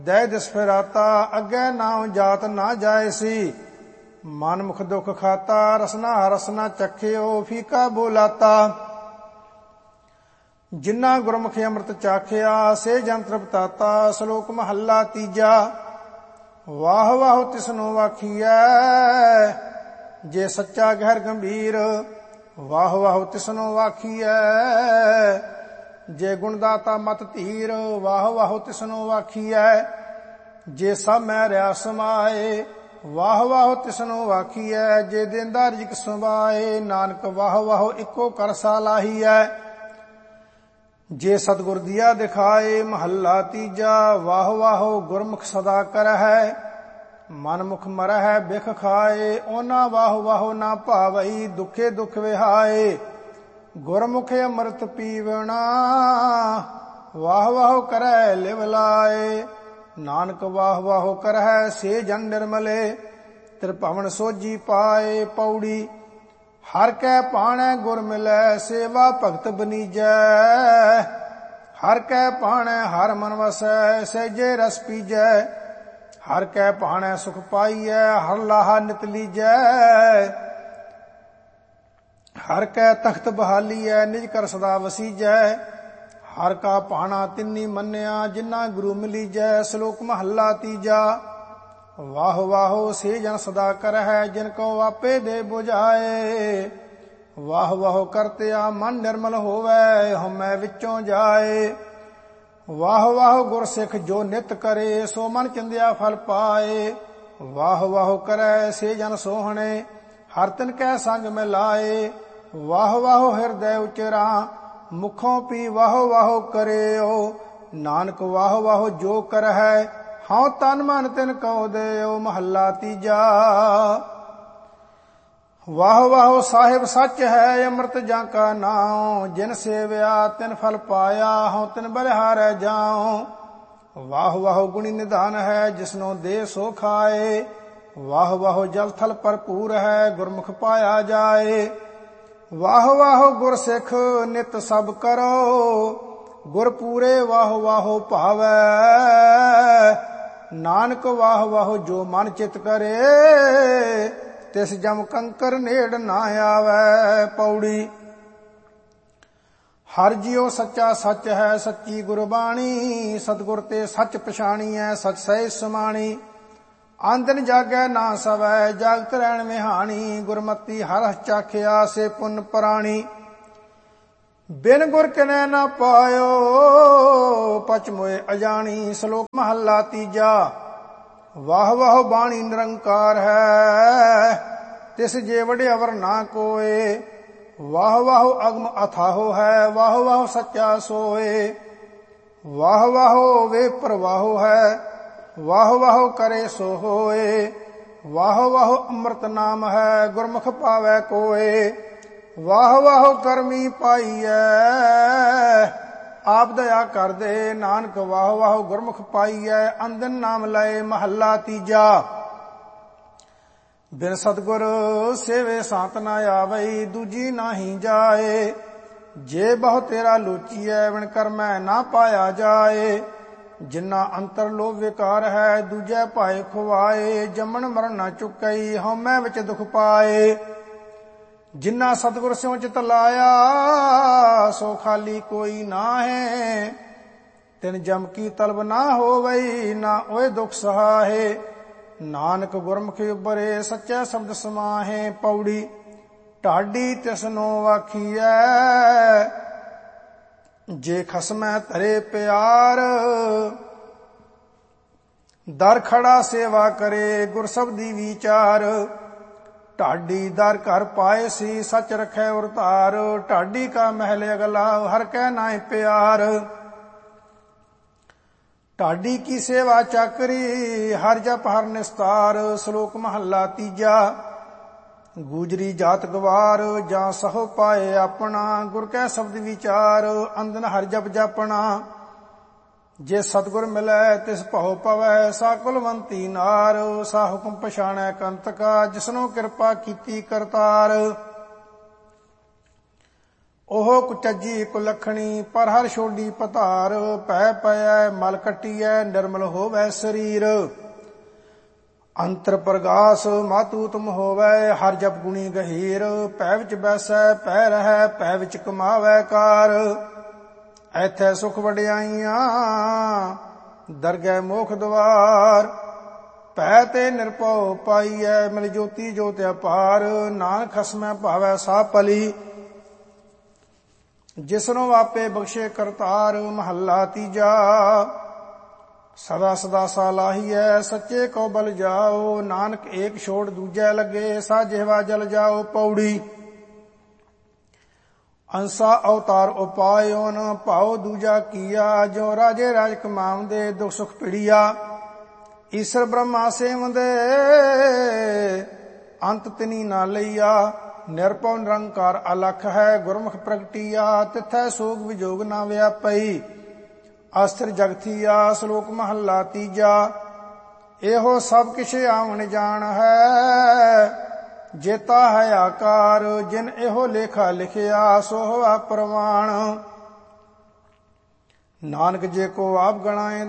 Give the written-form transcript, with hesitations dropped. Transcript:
ਦੈ ਦਿਸ ਫਿਰਾਤਾ ਅੱਗੇ ਨਾਉ ਜਾਤ ਨਾ ਜਾਇਸੀ। ਮਨ ਮੁਖ ਦੁਖ ਖਾਤਾ ਰਸਨਾ ਰਸਨਾ ਚਖਿਓ ਫੀਕਾ ਬੋਲਾਤਾ। ਜਿਨ੍ਹਾਂ ਗੁਰਮੁਖੀ ਅੰਮ੍ਰਿਤ ਚਾਖਿਆ ਸੇ ਜਨ ਤ੍ਰਿਪਤਾਤਾ। ਸ਼ਲੋਕ ਮਹੱਲਾ ਤੀਜਾ। ਵਾਹ ਵਾਹ ਤਿਸਨੂੰ ਵਾਖੀਐ ਜੇ ਸੱਚਾ ਗਹਿਰ ਗੰਭੀਰ। ਵਾਹ ਵਾਹ ਤਿਸਨੂੰ ਵਾਖੀਐ ਜੇ ਗੁਣਦਾਤਾ ਮਤ ਧੀਰ। ਵਾਹ ਵਾਹ ਤਿਸਨੂੰ ਵਾਖੀਐ ਜੇ ਸਭ ਮੈਂ ਰਿਆ ਸਮਾਏ। ਵਾਹ ਵਾਹ ਤਿਸਨੂੰ ਵਾਖੀਐ ਜੇ ਦੇਂਦਾ ਰਿਜ਼ਕ ਸੁਭਾਏ। ਨਾਨਕ ਵਾਹ ਵਾਹ ਇੱਕੋ ਕਰ ਸਾਲਾਹੀਐ ਜੇ ਸਤਿਗੁਰ ਦੀਆ ਦਿਖਾਏ। ਮਹੱਲਾ ਤੀਜਾ। ਵਾਹ ਵਾਹ ਗੁਰਮੁਖ ਸਦਾ ਕਰਹਿ ਮਨ ਮੁਖ ਮਰਹਿ ਬਿਖ ਖਾਏ। ਉਹਨਾਂ ਵਾਹ ਵਾਹ ਨਾ ਭਾਵਈ ਦੁਖੇ ਦੁਖ ਵਿਹਾਏ। ਗੁਰਮੁਖ ਅੰਮ੍ਰਿਤ ਪੀਵਣਾ ਵਾਹ ਵਾਹ ਕਰੈ ਲਿਵ ਲਾਏ। ਨਾਨਕ ਵਾਹ ਵਾਹ ਕਰਹਿ ਸੇ ਜਨ ਨਿਰਮਲੇ ਤ੍ਰਿਭਵਨ ਸੋਝੀ ਪਾਏ। ਪੌੜੀ। ਹਰ ਕੈ ਭਾਣੈ ਗੁਰ ਮਿਲੈ ਸੇਵਾ ਭਗਤ ਬਨੀਜੈ। ਹਰ ਕੈ ਭਾਣੈ ਹਰ ਮਨ ਵਸੈ ਸਹਿਜੇ ਰਸ ਪੀਜੈ। ਹਰ ਕੈ ਭਾਣੈ ਸੁਖ ਪਾਈਐ ਹਰ ਲਾਹਾ ਨਿਤ ਲੀਜੈ। ਹਰ ਕੈ ਤਖਤ ਬਹਾਲੀਐ ਨਿਜ ਕਰ ਸਦਾ ਵਸੀਜੈ। ਹਰ ਕਾ ਭਾਣਾ ਤਿੰਨੀ ਮੰਨਿਆ ਜਿਨ੍ਹਾਂ ਗੁਰੂ ਮਿਲੀਜੈ। ਸ਼ਲੋਕ ਮਹੱਲਾ ਤੀਜਾ। ਵਾਹ ਵਾਹ ਸੇ ਜਨ ਸਦਾ ਕਰਹਿ ਜਿਨ ਕੋ ਆਪੇ ਦੇ ਬੁਝਾਏ। ਵਾਹ ਵਾਹ ਕਰਤਿਆ ਮਨ ਨਿਰਮਲ ਹੋਵੈ ਹਉਮੈ ਵਿੱਚੋਂ ਜਾਏ। ਵਾਹ ਵਾਹ ਗੁਰ ਸਿੱਖ ਜੋ ਨਿਤ ਕਰੇ ਸੋ ਮਨ ਚਿੰਦਿਆ ਫਲ ਪਾਏ। ਵਾਹ ਵਾਹ ਕਰੈ ਸੇ ਜਨ ਸੋਹਣੇ ਹਰ ਤਿਨ ਕੈ ਸੰਗ ਮਿਲਾਏ। ਵਾਹ ਵਾਹ ਹਿਰਦੈ ਉਚਰਾ ਮੁਖੋਂ ਪੀ ਵਾਹ ਵਾਹ ਕਰਿਓ। ਨਾਨਕ ਵਾਹ ਵਾਹ ਜੋ ਕਰਹਿ ਹਉ ਤਨ ਮਨ ਤਿਨ ਕਉ ਦਿਓ। ਮਹੱਲਾ ਤੀਜਾ। ਵਾਹ ਵਾਹ ਸਾਹਿਬ ਸੱਚ ਹੈ ਅੰਮ੍ਰਿਤ ਜਾਂ ਕਾ ਨਾਉ। ਜਿਨ ਸੇਵਿਆ ਤਿਨ ਫਲ ਪਾਇਆ ਹਉ ਤਿਨ ਬਲਿਹਾਰੈ ਜਾਉ। ਵਾਹ ਵਾਹ ਗੁਣੀ ਨਿਧਾਨ ਹੈ ਜਿਸਨੂੰ ਦੇ ਸੋ ਖਾਏ। ਵਾਹ ਵਾਹ ਜਲ ਥਲ ਭਰਪੂਰ ਹੈ ਗੁਰਮੁਖ ਪਾਇਆ ਜਾਏ। ਵਾਹ ਵਾਹ ਗੁਰ ਸਿੱਖ ਨਿਤ ਸਭ ਕਰੋ ਗੁਰ ਪੂਰੇ ਵਾਹ ਵਾਹ ਭਾਵੈ। ਨਾਨਕ ਵਾਹ ਵਾਹ ਜੋ ਮਨ ਚਿਤ ਕਰੇ ਤਿਸ ਜਮ ਕੰਕਰ ਨੇੜ ਨਾ ਆਵੈ। ਪੌੜੀ। ਹਰ ਜਿਉ ਸੱਚਾ ਸੱਚ ਹੈ ਸੱਚੀ ਗੁਰਬਾਣੀ। ਸਤਿਗੁਰ ਤੇ ਸੱਚ ਪਛਾਣੀਐ ਸਚ ਸਹਿ ਸਮਾਣੀ। ਆਂਦਨ ਜਾਗੈ ਨਾ ਸਵੈ ਜਾਗਤ ਰਹਿਣ ਵਿਹਾਣੀ। ਗੁਰਮਤੀ ਹਰ ਚਾਖਿਆ ਸੇ ਪੁੰਨ ਪ੍ਰਾਣੀ। ਬਿਨ ਗੁਰ ਕਿਨੈ ਨਾ ਪਾਇਓ ਪਚ ਮੋਏ ਅਜਾਣੀ। ਸ਼ਲੋਕ ਮਹੱਲਾ ਤੀਜਾ। ਵਾਹ ਵਾਹ ਬਾਣੀ ਨਿਰੰਕਾਰ ਹੈ ਤਿਸ ਜੇ ਵਡਿਆਵਰ ਨਾ ਕੋਏ। ਵਾਹ ਵਾਹ ਅਗਮ ਅਥਾਹੋ ਹੈ ਵਾਹ ਵਾਹ ਸੱਚਾ ਸੋਏ। ਵਾਹ ਵਾਹ ਵੇ ਪ੍ਰਵਾਹੋ ਹੈ ਵਾਹ ਵਾਹ ਕਰੇ ਸੋ ਹੋਏ। ਵਾਹ ਵਾਹ ਅੰਮ੍ਰਿਤ ਨਾਮ ਹੈ ਗੁਰਮੁਖ ਪਾਵੈ ਕੋਏ। ਵਾਹ ਵਾਹ ਕਰਮੀ ਪਾਈਐ ਆਪ ਦਇਆ ਕਰਦੇ। ਨਾਨਕ ਵਾਹ ਵਾਹ ਗੁਰਮੁਖ ਪਾਈਐ ਅੰਦਨ ਨਾਮ ਲਏ। ਮਹੱਲਾ ਤੀਜਾ। ਬਿਨ ਸਤਿਗੁਰ ਸੇਵੇ ਸਾਤ ਨਾ ਆਵਈ ਦੂਜੀ ਨਾਹੀ ਜਾਏ। ਜੇ ਬਹੁ ਤੇਰਾ ਲੋਚੀਐ ਬਿਨ ਕਰਮੈ ਨਾ ਪਾਇਆ ਜਾਏ। ਜਿਨ੍ਹਾਂ ਅੰਤਰ ਲੋਭ ਵਿਕਾਰ ਹੈ ਦੂਜੈ ਭਾਏ ਖੁਆਏ। ਜੰਮਣ ਮਰਨ ਨਾ ਚੁੱਕਈ ਹਉਮੈ ਵਿੱਚ ਦੁਖ ਪਾਏ। ਜਿਨ੍ਹਾਂ ਸਤਿਗੁਰ ਸਿਉ ਚਿਤ ਲਾਇਆ ਸੋ ਖਾਲੀ ਕੋਈ ਨਾਹੈ। ਤਿਨ ਜਮ ਕੀ ਤਲਬ ਨਾ ਹੋਵਈ ਨਾ ਓਏ ਦੁਖ ਸਹਾਏ। ਨਾਨਕ ਗੁਰਮੁਖੀ ਉਬਰੇ ਸੱਚੇ ਸ਼ਬਦ ਸਮਾਹੇ। ਪੌੜੀ। ਢਾਡੀ ਤਿਸਨੂੰ ਵਾਖੀਐ ਜੇ ਖਸਮੈ ਧਰੇ ਪਿਆਰ। ਦਰ ਖੜਾ ਸੇਵਾ ਕਰੇ ਗੁਰ ਸਬਦੀ ਵਿਚਾਰ। ਢਾਡੀ ਦਰ ਘਰ ਪਾਏ ਸੀ ਸੱਚ ਰਖੈ ਉਰਤਾਰ। ਢਾਡੀ ਕਾ ਮਹਿਲ ਅਗਲਾ ਹਰ ਕੈ ਨਾਇ ਪਿਆਰ। ਢਾਡੀ ਕੀ ਸੇਵਾ ਚਾਕਰੀ ਹਰ ਜਪ ਹਰ ਨਿਸਤਾਰ। ਸ਼ਲੋਕ ਮਹੱਲਾ ਤੀਜਾ। ਗੂਜਰੀ ਜਾਤ ਗਵਾਰ ਜਾਂ ਸਹੁ ਪਾਏ ਆਪਣਾ। ਗੁਰ ਕੈ ਸ਼ਬਦ ਵਿਚਾਰ ਅੰਦਨ ਹਰ ਜਪ ਜਾਪਣਾ। ਜੇ ਸਤਿਗੁਰ ਮਿਲੈ ਤਿਸ ਭਉ ਪਵੈ ਸਾ ਕੁਲਵੰਤੀ ਨਾਰ। ਸਾ ਹੁਕਮ ਪਛਾਣੈ ਕੰਤਕਾ ਜਿਸਨੂੰ ਕਿਰਪਾ ਕੀਤੀ ਕਰਤਾਰ। ਉਹ ਕੁਚੱਜੀ ਕੁਲੱਖਣੀ ਪਰ ਹਰ ਛੋਡੀ ਪਧਾਰ ਪੈ ਪਇਐ ਮਲ ਕੱਟੀਐ ਨਿਰਮਲ ਹੋਵੈ ਸਰੀਰ ਅੰਤਰ ਪ੍ਰਗਾਸ ਮਾਤੂ ਤੁਮ ਹੋਵੈ ਹਰ ਜਪ ਗੁਣੀ ਗਹੀਰ ਪੈ ਵਿੱਚ ਬੈਸੈ ਪੈ ਰਹੈ ਪੈ ਵਿੱਚ ਕਮਾਵੈ ਕਾਰ ਐਥੈ ਸੁਖ ਵਡਿਆਈਆਂ ਦਰਗਹਿ ਮੋਖ ਦੁਆਰ ਪੈ ਤੇ ਨਿਰਭਉ ਪਾਈਐ ਮਿਲ ਜੋਤੀ ਜੋਤਿ ਅਪਾਰ ਨਾਨਕ ਖਸਮੈ ਭਾਵੈ ਸਾ ਪਲੀ ਜਿਸਨੂੰ ਆਪੇ ਬਖਸ਼ੇ ਕਰਤਾਰ ਮਹੱਲਾ ਤੀਜਾ ਸਦਾ ਸਦਾ ਸਾਲਾਹੀਐ ਸੱਚੇ ਕੋ ਬਲ ਜਾਓ ਨਾਨਕ ਏਕ ਛੋੜ ਦੂਜੈ ਲੱਗੇ ਸਾ ਜਿਹਵਾ ਜਲ ਜਾਓ ਪੌੜੀ ਅੰਸਾ ਅਵਤਾਰ ਉਪਾਇਓਨ ਭਾਉ ਦੂਜਾ ਕੀਆ ਜੋ ਰਾਜੇ ਰਾਜ ਕਮਾਵੰਦੇ ਦੁਖ ਸੁਖ ਪਿੜੀਆ ਈਸ਼ਰ ਬ੍ਰਹਮਾ ਸੇਵੰਦੇ ਅੰਤ ਤਿਨੀ ਨਾ ਲਈਆ ਨਿਰਭਉ ਨਿਰੰਕਾਰ ਅਲਖ ਹੈ ਗੁਰਮੁਖ ਪ੍ਰਗਟੀਆ ਤਿਥੈ ਸੋਗ ਵਿਜੋਗ ਨਾ ਵਿਆਪਈ ਅਸਥਿਰ ਜਗਥੀਆ ਸ਼ਲੋਕ ਮਹੱਲਾ ਤੀਜਾ ਇਹੋ ਸਭ ਕਿਛ ਆਵਣ ਜਾਣ ਹੈ ਜੇਤਾ ਹੈ ਆਕਾਰ ਜਿਨ ਇਹੋ ਲੇਖਾ ਲਿਖਿਆ ਸੋ ਹੋਆ ਪ੍ਰਵਾਣ ਨਾਨਕ ਜੇ ਕੋ ਆਪ ਗਣਾਏ